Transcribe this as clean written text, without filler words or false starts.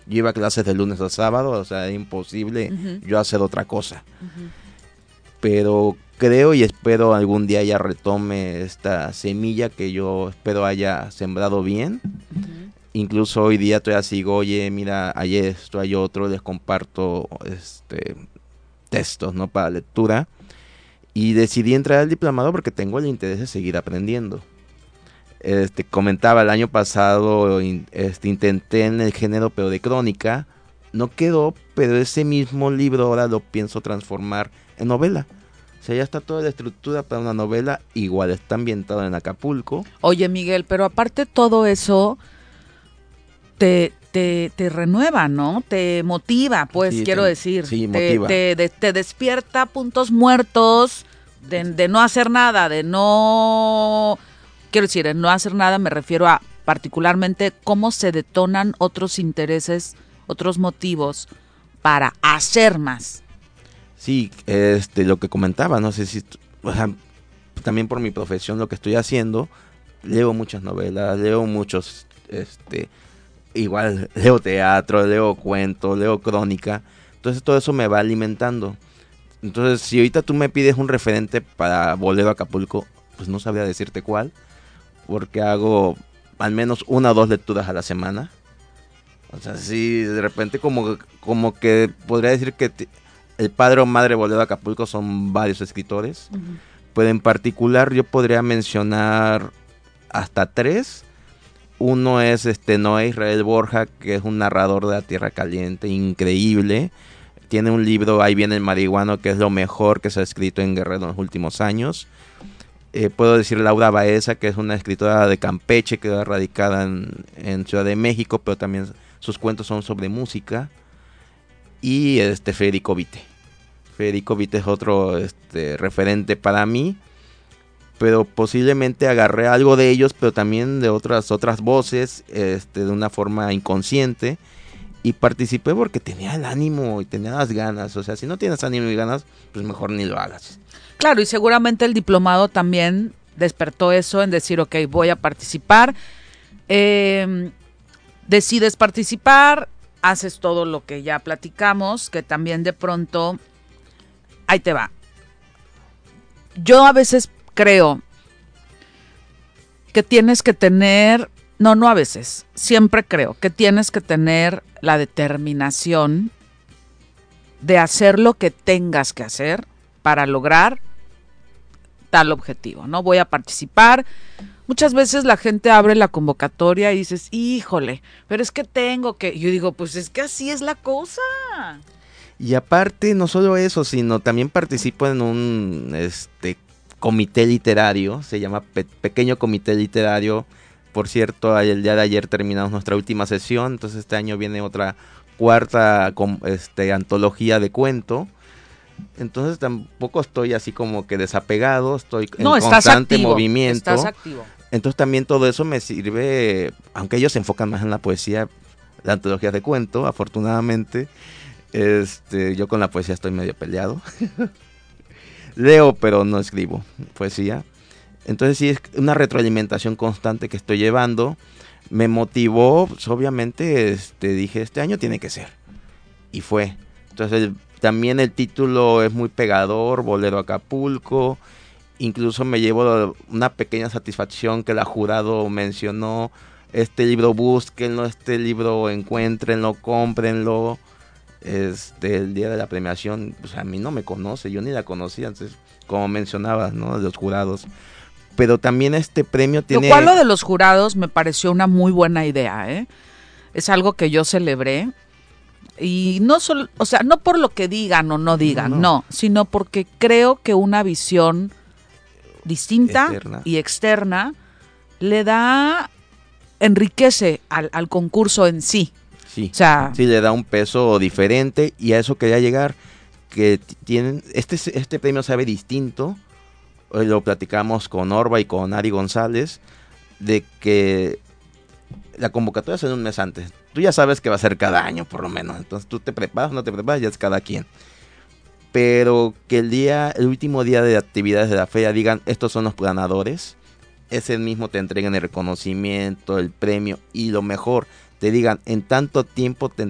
yo iba a clases de lunes a sábado, o sea, era imposible yo hacer otra cosa. Pero creo y espero algún día ya retome esta semilla que yo espero haya sembrado bien. Incluso hoy día todavía sigo, oye, mira, hay esto, hay otro, les comparto textos, ¿no? Para lectura. Y decidí entrar al diplomado porque tengo el interés de seguir aprendiendo. Comentaba el año pasado, intenté en el género pero de crónica, no quedó, pero ese mismo libro ahora lo pienso transformar en novela. O sea, ya está toda la estructura para una novela, igual está ambientado en Acapulco. Oye, Miguel, pero aparte todo eso te renueva, ¿no? Te motiva, pues, sí, quiero decir. Sí, motiva. Te despierta puntos muertos de no hacer nada, de no... Quiero decir, en no hacer nada me refiero a particularmente cómo se detonan otros intereses, otros motivos para hacer más. Sí, lo que comentaba, no sé si, o sea, también por mi profesión, lo que estoy haciendo, leo muchas novelas, leo muchos, igual leo teatro, leo cuentos, leo crónica, entonces todo eso me va alimentando. Entonces, si ahorita tú me pides un referente para Bolero Acapulco, pues no sabría decirte cuál, porque hago al menos 1 o 2 lecturas a la semana. O sea, sí, de repente como que podría decir que el padre o madre Bolero Acapulco son varios escritores, pero en particular yo podría mencionar hasta 3. Uno es Noé Israel Borja, que es un narrador de la Tierra Caliente, increíble. Tiene un libro, Ahí viene el marihuano, que es lo mejor que se ha escrito en Guerrero en los últimos años. Puedo decir Laura Baeza, que es una escritora de Campeche, que es radicada en Ciudad de México, pero también sus cuentos son sobre música. Y Federico Vite. Federico Vite es otro referente para mí, pero posiblemente agarré algo de ellos, pero también de otras voces, de una forma inconsciente, y participé porque tenía el ánimo y tenía las ganas. O sea, si no tienes ánimo y ganas, pues mejor ni lo hagas. Claro, y seguramente el diplomado también despertó eso en decir, ok, voy a participar. Decides participar, haces todo lo que ya platicamos, que también de pronto, ahí te va. Yo a veces creo que tienes que tener, no a veces, siempre creo que tienes que tener la determinación de hacer lo que tengas que hacer para lograr tal objetivo, ¿no? Voy a participar. Muchas veces la gente abre la convocatoria y dices, híjole, pero es que tengo que... Yo digo, pues es que así es la cosa. Y aparte, no solo eso, sino también participo en un comité literario, se llama Pequeño Comité Literario. Por cierto, el día de ayer terminamos nuestra última sesión, entonces este año viene otra 4ª antología de cuento. Entonces tampoco estoy así como que desapegado, estoy en constante movimiento. Estás activo. Entonces también todo eso me sirve, aunque ellos se enfocan más en la poesía, la antología de cuento, afortunadamente. Yo con la poesía estoy medio peleado. Leo, pero no escribo poesía. Entonces sí es una retroalimentación constante que estoy llevando. Me motivó, pues, obviamente, dije, este año tiene que ser. Y fue. Entonces también el título es muy pegador, Bolero Acapulco. Incluso me llevo una pequeña satisfacción que la jurado mencionó. Este libro búsquenlo, este libro encuéntrenlo, cómprenlo. El día de la premiación, pues a mí no me conoce, yo ni la conocía, entonces, como mencionabas, ¿no? De los jurados. Pero también este premio tiene... Lo cual lo de los jurados me pareció una muy buena idea, ¿eh? Es algo que yo celebré. Y no solo, o sea, no por lo que digan o no digan, no, sino porque creo que una visión distinta y externa le enriquece al concurso en sí. Sí, o sea, sí, le da un peso diferente, y a eso quería llegar, que tienen este premio sabe distinto. Hoy lo platicamos con Orba y con Ari González, de que la convocatoria es en un mes antes. Tú ya sabes que va a ser cada año, por lo menos. Entonces tú te preparas, no te preparas, ya es cada quien. Pero que el último día de actividades de la feria digan, estos son los ganadores. Ese mismo te entreguen el reconocimiento, el premio, y lo mejor, te digan, en tanto tiempo te